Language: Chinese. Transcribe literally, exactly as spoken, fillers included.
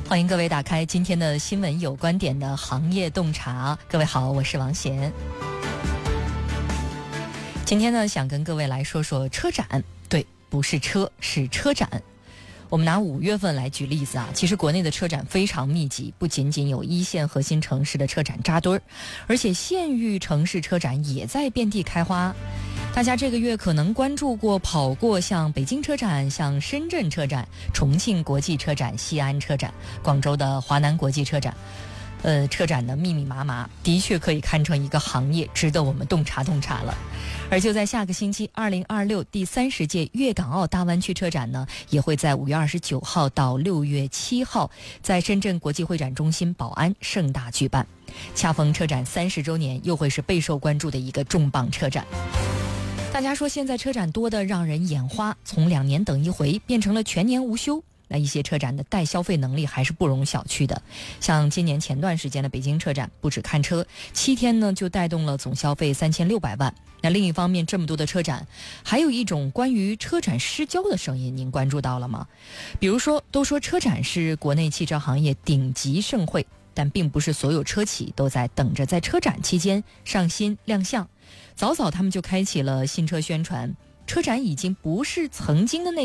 欢迎各位打开今天的新闻有观点的行业洞察。各位好，我是王贤。今天呢，想跟各位来说说车展。对，不是车，是车展。我们拿五月份来举例子啊，其实国内的车展非常密集，不仅仅有一线核心城市的车展扎堆儿，而且县域城市车展也在遍地开花。大家这个月可能关注过、跑过像北京车展、像深圳车展、重庆国际车展、西安车展、广州的华南国际车展。呃，车展的密密麻麻，的确可以看成一个行业，值得我们洞察洞察了。而就在下个星期，二零二六第三十届粤港澳大湾区车展呢，也会在五月二十九号到六月七号，在深圳国际会展中心宝安盛大举办。恰逢车展三十周年，又会是备受关注的一个重磅车展。大家说现在车展多得让人眼花，从两年等一回变成了全年无休。那一些车展的带消费能力还是不容小觑的，像今年前段时间的北京车展，不止看车，七天呢就带动了总消费三千六百万。那另一方面，这么多的车展，还有一种关于车展失焦的声音，您关注到了吗？比如说，都说车展是国内汽车行业顶级盛会，但并不是所有车企都在等着在车展期间上新亮相，早早他们就开启了新车宣传。车展已经不是曾经的那